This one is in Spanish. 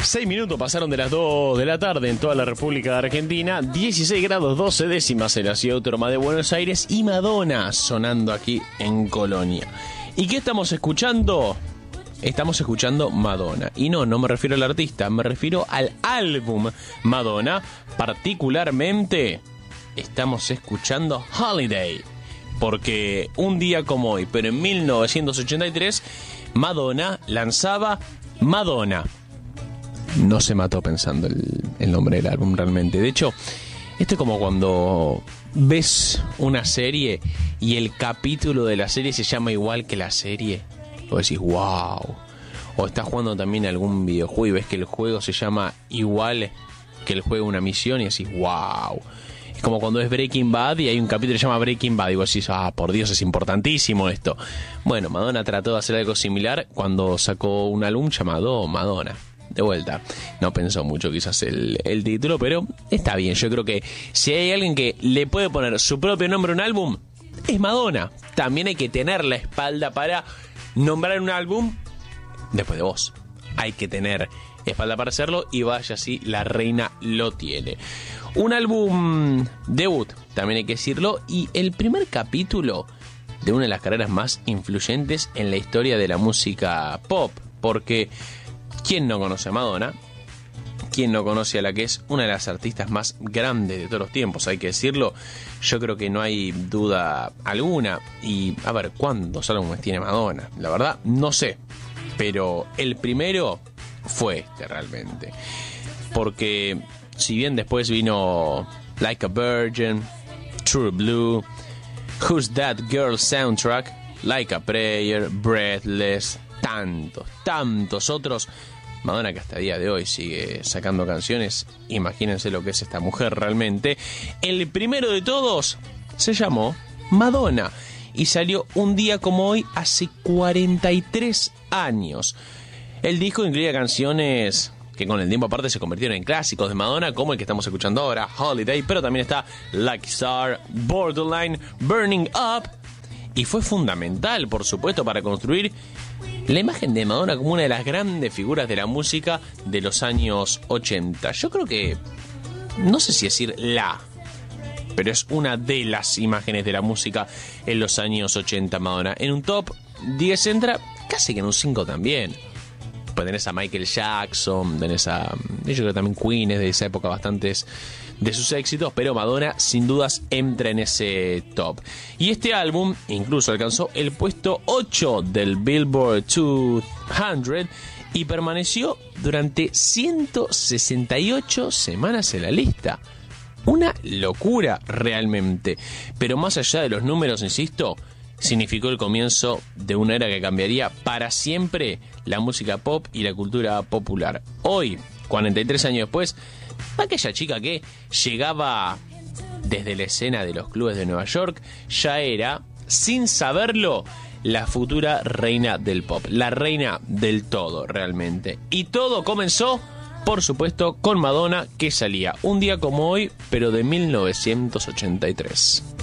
6 minutos pasaron de las 2 de la tarde en toda la República de Argentina, 16 grados 12 décimas en la ciudad autónoma de Buenos Aires y Madonna sonando aquí en Colonia. ¿Y qué estamos escuchando? Estamos escuchando Madonna. Y no me refiero al artista, me refiero al álbum Madonna. Particularmente estamos escuchando Holiday. Porque un día como hoy, pero en 1983, Madonna lanzaba Madonna. No se mató pensando el nombre del álbum realmente. De hecho, esto es como cuando ves una serie y el capítulo de la serie se llama igual que la serie. O decís, wow. O estás jugando también algún videojuego y ves que el juego se llama igual que el juego una misión y decís, wow. Es como cuando es Breaking Bad y hay un capítulo que se llama Breaking Bad y vos decís, por Dios, es importantísimo esto. Bueno, Madonna trató de hacer algo similar cuando sacó un álbum llamado Madonna. De vuelta, no pensó mucho quizás el título, pero está bien. Yo creo que si hay alguien que le puede poner su propio nombre a un álbum, es Madonna. También hay que tener la espalda para nombrar un álbum después de vos. Hay que tener espalda para hacerlo y vaya así, la reina lo tiene. Un álbum debut, también hay que decirlo, y el primer capítulo de una de las carreras más influyentes en la historia de la música pop, porque ¿quién no conoce a Madonna? ¿Quién no conoce a la que es una de las artistas más grandes de todos los tiempos? Hay que decirlo, yo creo que no hay duda alguna. Y a ver, ¿cuántos álbumes tiene Madonna? La verdad, no sé, pero el primero fue este realmente, porque si bien después vino Like a Virgin, True Blue, Who's That Girl Soundtrack, Like a Prayer, Breathless, tantos otros, Madonna que hasta el día de hoy sigue sacando canciones, imagínense lo que es esta mujer realmente. El primero de todos se llamó Madonna y salió un día como hoy hace 43 años. El disco incluía canciones que con el tiempo aparte se convirtieron en clásicos de Madonna, como el que estamos escuchando ahora, Holiday, pero también está Lucky Star, Borderline, Burning Up, y fue fundamental, por supuesto, para construir la imagen de Madonna como una de las grandes figuras de la música de los años 80. Yo creo que, no sé si decir pero es una de las imágenes de la música en los años 80, Madonna. En un top 10 entra, casi que en un 5 también. Pues tenés a Michael Jackson, tenés a, yo creo que también Queen es de esa época, bastantes de sus éxitos, pero Madonna sin dudas entra en ese top. Y este álbum incluso alcanzó el puesto 8 del Billboard 200 y permaneció durante 168 semanas en la lista. Una locura realmente, pero más allá de los números, insisto, significó el comienzo de una era que cambiaría para siempre la música pop y la cultura popular. Hoy, 43 años después, aquella chica que llegaba desde la escena de los clubes de Nueva York ya era, sin saberlo, la futura reina del pop, la reina del todo realmente. Y todo comenzó, por supuesto, con Madonna, que salía un día como hoy, pero de 1983.